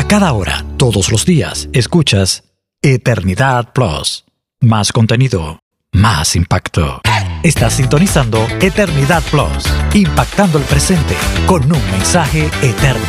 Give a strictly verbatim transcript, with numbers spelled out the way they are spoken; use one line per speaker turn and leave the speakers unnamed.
cada hora, todos los días, escuchas Eternidad Plus. Más contenido, más impacto. Estás sintonizando Eternidad Plus, impactando el presente con un mensaje eterno.